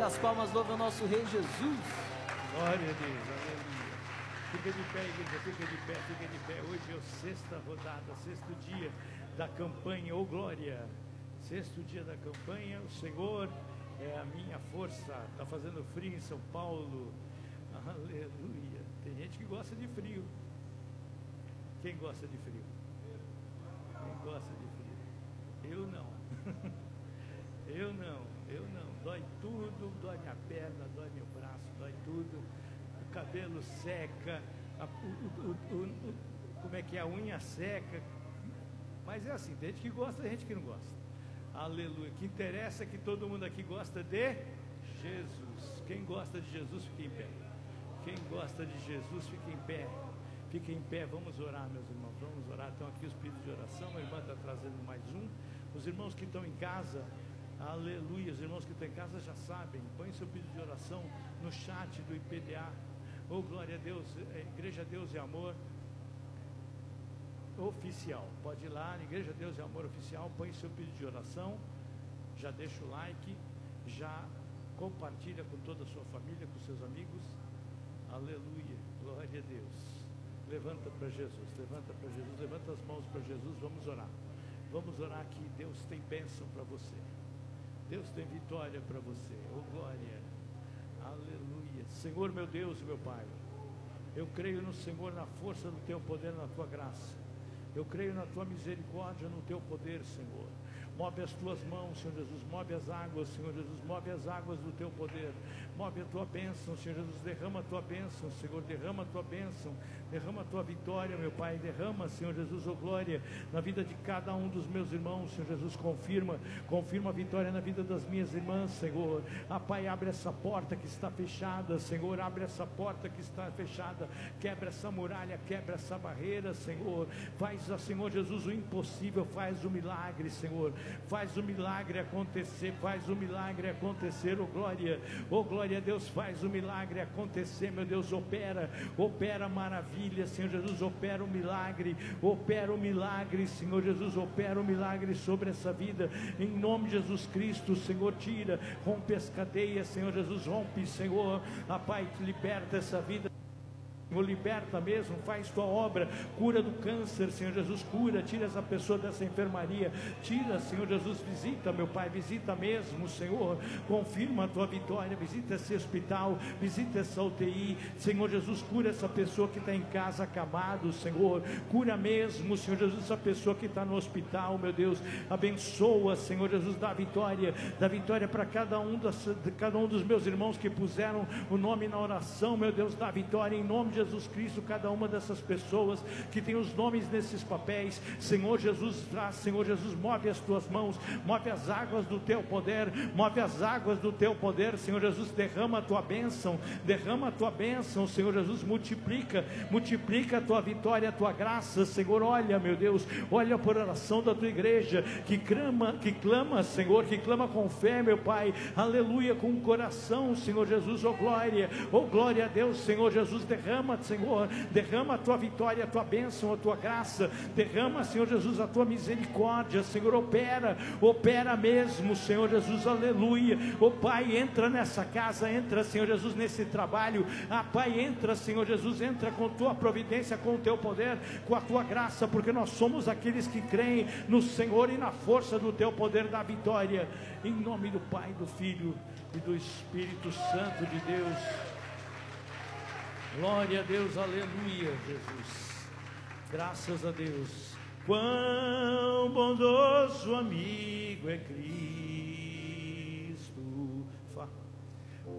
as palmas, louve o nosso Rei Jesus. Glória a Deus, aleluia. Fica de pé, igreja, fica de pé, fica de pé. Hoje é a sexta rodada, sexto dia da campanha, ô glória. Sexto dia da campanha, o Senhor é a minha força. Está fazendo frio em São Paulo, aleluia. Tem gente que gosta de frio. Quem gosta de frio? Quem gosta de frio? Eu não. Eu não. Dói tudo, dói minha perna, dói meu braço, dói tudo. O cabelo seca, como é que é? A unha seca. Mas é assim, tem gente que gosta, tem gente que não gosta. Aleluia. O que interessa é que todo mundo aqui gosta de Jesus. Quem gosta de Jesus, fica em pé. Quem gosta de Jesus, fica em pé. Fica em pé, vamos orar, meus irmãos. Vamos orar. Estão aqui os pedidos de oração. A irmã está trazendo mais um. Os irmãos que estão em casa, aleluia. Os irmãos que estão em casa já sabem. Põe seu pedido de oração no chat do IPDA. Oh, glória a Deus. Igreja Deus e Amor Oficial. Pode ir lá, Igreja Deus e Amor Oficial. Põe seu pedido de oração. Já deixa o like. Já compartilha com toda a sua família, com seus amigos. Aleluia. Glória a Deus. Levanta para Jesus, levanta para Jesus, levanta as mãos para Jesus, vamos orar. Vamos orar que Deus tem bênção para você. Deus tem vitória para você. Oh glória. Aleluia. Senhor meu Deus e meu Pai, eu creio no Senhor, na força do teu poder, na tua graça. Eu creio na tua misericórdia, no teu poder, Senhor. Move as tuas mãos, Senhor Jesus, move as águas, Senhor Jesus, move as águas do teu poder, move a tua bênção, Senhor Jesus, derrama a tua bênção, Senhor, derrama a tua bênção, derrama a tua vitória, meu Pai, derrama, Senhor Jesus, oh glória, na vida de cada um dos meus irmãos, Senhor Jesus, confirma a vitória na vida das minhas irmãs, Senhor. Ah, Pai, abre essa porta que está fechada, Senhor, abre essa porta que está fechada, quebra essa muralha, quebra essa barreira, Senhor, faz, Senhor Jesus, o impossível, faz o milagre, Senhor. Faz o milagre acontecer, faz o milagre acontecer, oh glória a Deus, faz o milagre acontecer, meu Deus, opera maravilha, Senhor Jesus, opera o milagre, Senhor Jesus, opera o milagre sobre essa vida, em nome de Jesus Cristo, Senhor, tira, rompe as cadeias, Senhor Jesus, rompe, Senhor, a Pai, liberta essa vida, liberta mesmo, faz tua obra, cura do câncer, Senhor Jesus, cura, tira essa pessoa dessa enfermaria, tira, Senhor Jesus, visita, meu Pai, visita mesmo, Senhor, confirma a tua vitória, visita esse hospital, visita essa UTI, Senhor Jesus, cura essa pessoa que está em casa acamado, Senhor, cura mesmo, Senhor Jesus, essa pessoa que está no hospital, meu Deus, abençoa, Senhor Jesus, dá vitória para cada um dos meus irmãos que puseram o nome na oração, meu Deus, dá vitória em nome de Jesus Cristo, cada uma dessas pessoas que tem os nomes nesses papéis, Senhor Jesus, traz, Senhor Jesus, move as tuas mãos, move as águas do teu poder, Senhor Jesus, derrama a tua bênção, Senhor Jesus, multiplica a tua vitória, a tua graça, Senhor, olha, meu Deus, olha por oração da tua igreja, que clama, Senhor, que clama com fé, meu Pai, aleluia, com o coração, Senhor Jesus, oh glória a Deus, Senhor Jesus, derrama, Senhor, derrama a tua vitória, a tua bênção, a tua graça, derrama, Senhor Jesus, a tua misericórdia, Senhor, opera mesmo, Senhor Jesus, aleluia, oh Pai, entra nessa casa, entra, Senhor Jesus, nesse trabalho, ah Pai, entra, Senhor Jesus, entra com tua providência, com o teu poder, com a tua graça, porque nós somos aqueles que creem no Senhor e na força do teu poder da vitória, em nome do Pai, do Filho e do Espírito Santo de Deus. Glória a Deus, aleluia, Jesus, graças a Deus. Quão bondoso amigo é Cristo.